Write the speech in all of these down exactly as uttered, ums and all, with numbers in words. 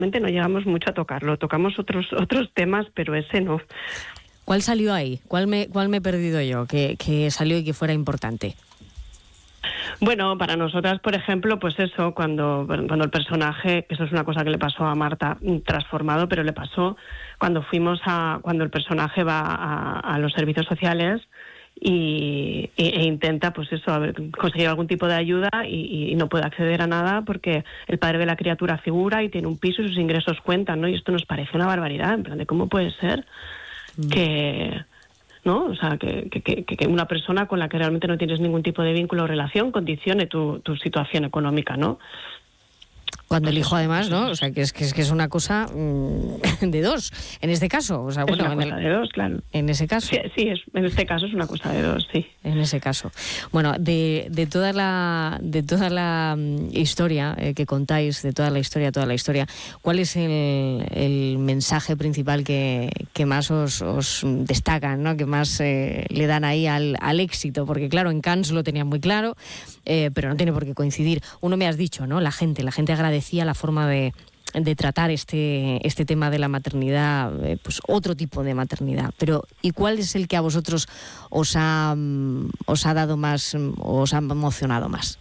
no llegamos mucho a tocarlo. Tocamos otros otros temas, pero ese no. ¿Cuál salió ahí? ¿Cuál me, cuál me he perdido yo que, que salió y que fuera importante? Bueno, para nosotras, por ejemplo, pues eso, cuando, cuando el personaje, eso es una cosa que le pasó a Marta, transformado, pero le pasó cuando fuimos a, cuando el personaje va a, a los servicios sociales y, e, e intenta, pues eso, a ver, conseguir algún tipo de ayuda y, y no puede acceder a nada porque el padre de la criatura figura y tiene un piso y sus ingresos cuentan, ¿no? Y esto nos parece una barbaridad, en plan de cómo puede ser mm. que... ¿no? O sea, que, que, que una persona con la que realmente no tienes ningún tipo de vínculo o relación condicione tu, tu situación económica, ¿no? Cuando el hijo además, ¿no? O sea, que es que es, que es una cosa mmm, de dos, en este caso. O sea, bueno, es una en cosa el, de dos, claro. En ese caso. Sí, sí es, en este caso es una cosa de dos, sí. En ese caso. Bueno, de, de toda la de toda la um, historia eh, que contáis, de toda la historia, toda la historia, ¿cuál es el, el mensaje principal que, que más os, os destacan, ¿no? Que más eh, le dan ahí al, al éxito? Porque claro, en Cannes lo tenían muy claro, eh, pero no tiene por qué coincidir. Uno me has dicho, ¿no? La gente, la gente agradecía la forma de, de tratar este, este tema de la maternidad, eh, pues otro tipo de maternidad. Pero ¿y cuál es el que a vosotros os ha, os ha dado más, os ha emocionado más?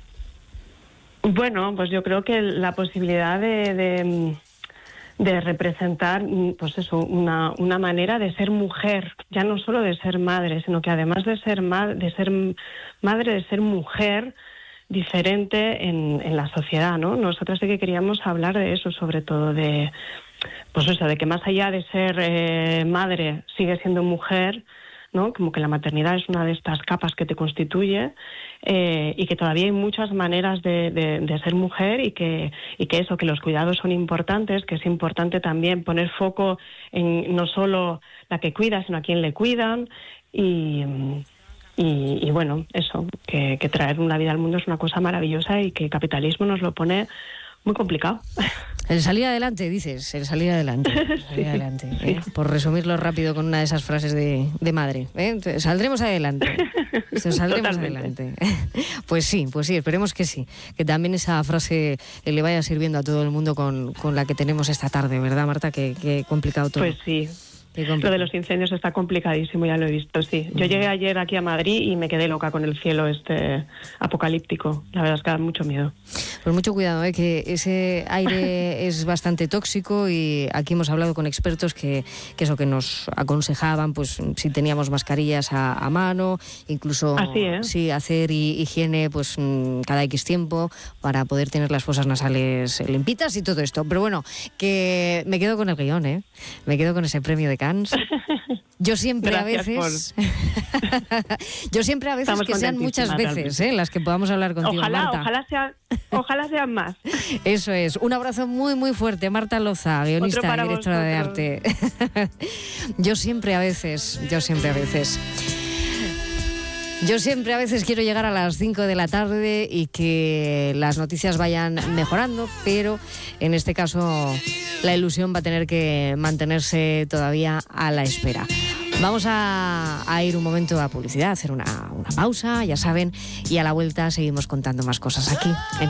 Bueno, pues yo creo que la posibilidad de, de, de representar, pues eso, una, una manera de ser mujer, ya no solo de ser madre, sino que además de ser, ma- de ser madre, de ser mujer, diferente en, en la sociedad, ¿no? Nosotros sí que queríamos hablar de eso, sobre todo de, pues eso, de que más allá de ser eh, madre, sigue siendo mujer, ¿no? Como que la maternidad es una de estas capas que te constituye eh, y que todavía hay muchas maneras de, de, de ser mujer y que, y que eso, que los cuidados son importantes, que es importante también poner foco en no solo la que cuida, sino a quien le cuidan y... Y, y bueno, eso, que, que traer una vida al mundo es una cosa maravillosa y que el capitalismo nos lo pone muy complicado. El salir adelante, dices, el salir adelante. El salir sí, adelante ¿eh? Sí. Por resumirlo rápido con una de esas frases de, de madre. ¿eh? Saldremos adelante. Saldremos Totalmente. adelante. Pues sí, pues sí, esperemos que sí. Que también esa frase le vaya sirviendo a todo el mundo con, con la que tenemos esta tarde, ¿verdad, Marta? Que, que complicado todo. Pues sí. Lo de los incendios está complicadísimo, ya lo he visto, sí. Yo llegué ayer aquí a Madrid y me quedé loca con el cielo este apocalíptico. La verdad es que da mucho miedo. Pues mucho cuidado, ¿eh? Que ese aire es bastante tóxico y aquí hemos hablado con expertos que, que eso que nos aconsejaban, pues si teníamos mascarillas a, a mano, incluso Así, ¿eh? sí, hacer higiene pues cada X tiempo para poder tener las fosas nasales limpitas y todo esto. Pero bueno, que me quedo con el guión, ¿eh? Me quedo con ese premio de Cannes. Yo siempre Gracias, a veces yo siempre a veces que sean muchas veces ¿eh? Las que podamos hablar contigo, ojalá, Marta. Ojalá sea, ojalá sean más. Eso es. Un abrazo muy muy fuerte, Marta Loza, guionista y directora de arte. Yo siempre a veces, yo siempre a veces. Yo siempre a veces quiero llegar a las cinco de la tarde y que las noticias vayan mejorando, pero en este caso la ilusión va a tener que mantenerse todavía a la espera. Vamos a, a ir un momento a publicidad, a hacer una, una pausa, ya saben, y a la vuelta seguimos contando más cosas aquí en